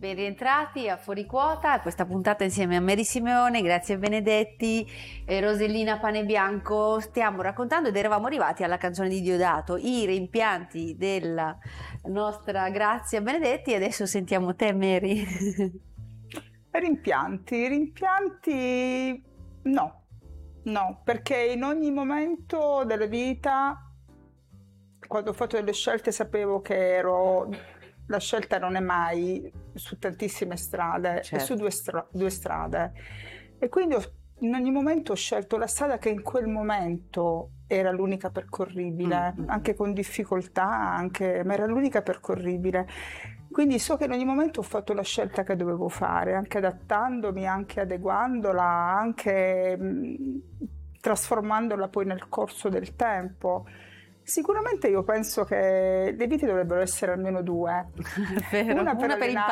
Ben rientrati a Fuori Quota, questa puntata insieme a Mary Simeone, grazie Benedetti e Rosellina Panebianco. Stiamo raccontando ed eravamo arrivati alla canzone di Diodato, i rimpianti della nostra Grazia Benedetti, e adesso sentiamo te, Mary. Rimpianti no, perché in ogni momento della vita, quando ho fatto delle scelte, sapevo che la scelta non è mai su tantissime strade, Certo. è su due strade. E quindi in ogni momento ho scelto la strada che in quel momento era l'unica percorribile, anche con difficoltà, ma era l'unica percorribile. Quindi so che in ogni momento ho fatto la scelta che dovevo fare, anche adattandomi, anche adeguandola, anche trasformandola poi nel corso del tempo. Sicuramente io penso che le vite dovrebbero essere almeno due. Vero, Una per una per allenare